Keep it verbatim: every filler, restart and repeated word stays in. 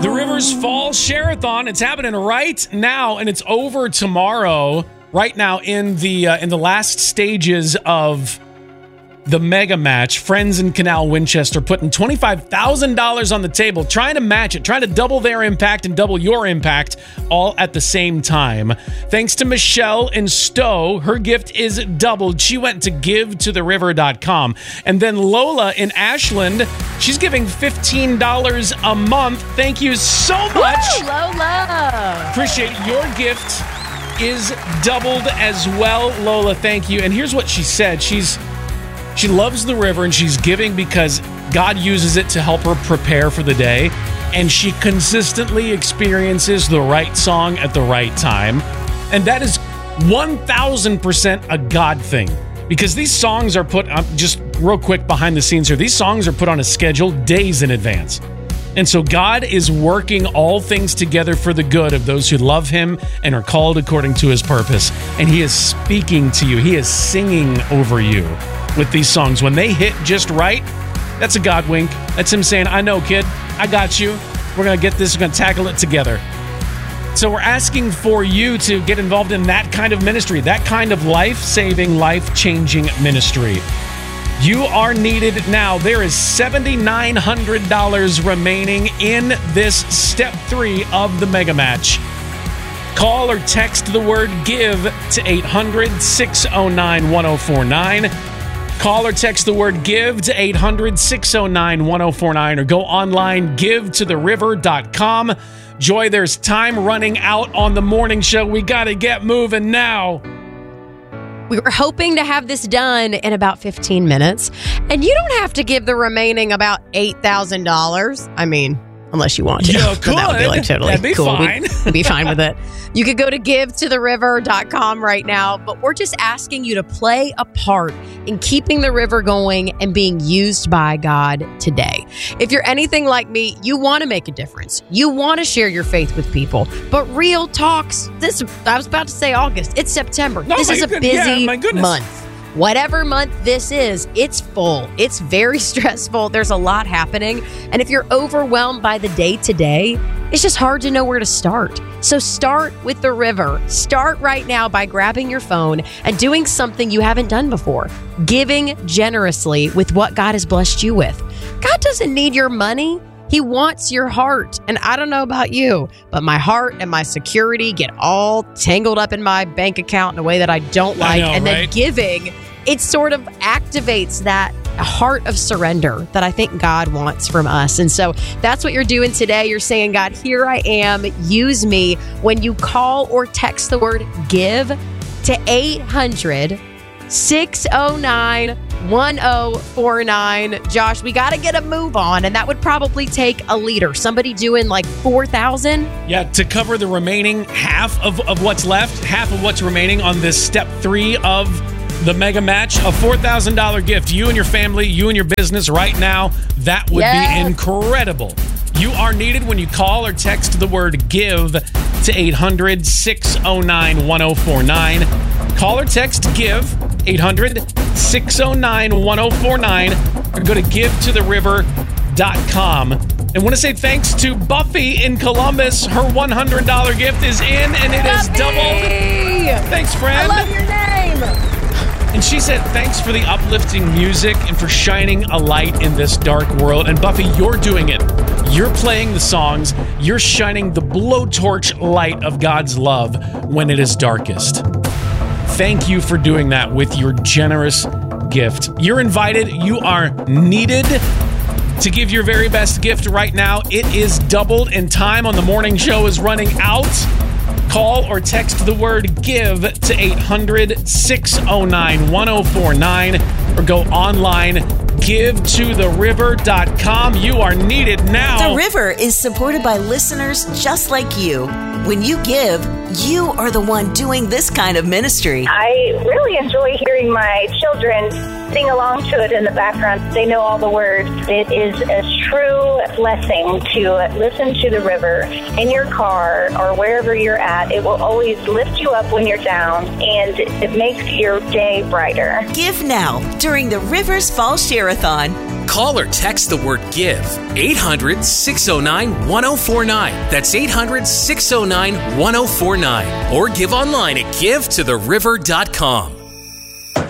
The Rivers Fall Share-a-thon. It's happening right now, and it's over tomorrow. Right now, in the uh, in the last stages of the mega match, Friends in Canal Winchester putting twenty-five thousand dollars on the table, trying to match it, trying to double their impact and double your impact all at the same time. Thanks to Michelle in Stowe, her gift is doubled. She went to give to the river dot com. And then Lola in Ashland, she's giving fifteen dollars a month. Thank you so much. Woo, Lola. Appreciate your gift is doubled as well, Lola. Thank you. And here's what she said. She's She loves the river, and she's giving because God uses it to help her prepare for the day, and she consistently experiences the right song at the right time. And that is one thousand percent a God thing, because these songs are put on, just real quick behind the scenes here, these songs are put on a schedule days in advance. And so God is working all things together for the good of those who love him and are called according to his purpose. And he is speaking to you. He is singing over you with these songs. When they hit just right, that's a God wink. That's him saying, I know, kid. I got you. We're going to get this. We're going to tackle it together. So we're asking for you to get involved in that kind of ministry, that kind of life-saving, life-changing ministry. You are needed now. There is seven thousand nine hundred dollars remaining in this step three of the mega match. Call or text the word GIVE to eight hundred, six oh nine, one oh four nine. Call or text the word GIVE to eight hundred, six oh nine, one oh four nine, or go online, give to the river dot com. Joy, there's time running out on the morning show. We got to get moving now. We were hoping to have this done in about fifteen minutes, and you don't have to give the remaining about eight thousand dollars. I mean, unless you want to. You could. That would be like totally That'd be cool. fine. We'd, we'd be fine with it. You could go to give to the river dot com right now, but we're just asking you to play a part in keeping the river going and being used by God today. If you're anything like me, you want to make a difference. You want to share your faith with people. But real talks, this, I was about to say August. It's September. No, this is a good, busy yeah, my goodness. month. Whatever month this is, it's full. It's very stressful. There's a lot happening. And if you're overwhelmed by the day-to-day, it's just hard to know where to start. So start with the river. Start right now by grabbing your phone and doing something you haven't done before. Giving generously with what God has blessed you with. God doesn't need your money. He wants your heart. And I don't know about you, but my heart and my security get all tangled up in my bank account in a way that I don't like. I know, and right? then giving, it sort of activates that heart of surrender that I think God wants from us. And so that's what you're doing today. You're saying, God, here I am. Use me. When you call or text the word GIVE to eight hundred, six oh nine, one oh four nine. Josh, we got to get a move on, and that would probably take a leader, somebody doing like four thousand. Yeah, to cover the remaining half of, of what's left, half of what's remaining on this step three of the mega match, a four thousand dollars gift. You and your family, you and your business right now, that would Yes. be incredible. You are needed when you call or text the word GIVE to eight hundred, six oh nine, one oh four nine. Call or text GIVE, eight hundred, six oh nine, one oh four nine, or go to give to the river dot com. And want to say thanks to Buffy in Columbus. Her one hundred dollars gift is in, and it is Buffy! doubled. Thanks, I friend. love your name. And she said, thanks for the uplifting music and for shining a light in this dark world. And Buffy, you're doing it. You're playing the songs. You're shining the blowtorch light of God's love when it is darkest. Thank you for doing that with your generous gift. You're invited. You are needed to give your very best gift right now. It is doubled, and time on the morning show is running out. Call or text the word GIVE to eight hundred, six oh nine, one oh four nine, or go online, give to the river dot com. You are needed now. The River is supported by listeners just like you. When you give, you are the one doing this kind of ministry. I really enjoy hearing my children sing along to it in the background. They know all the words. It is a true blessing to listen to the river in your car or wherever you're at. It will always lift you up when you're down, and it makes your day brighter. Give now during the Rivers Fall Share-a-thon. Call or text the word GIVE, eight hundred, six oh nine, one oh four nine. That's eight hundred, six oh nine, one oh four nine. Or give online at give to the river dot com.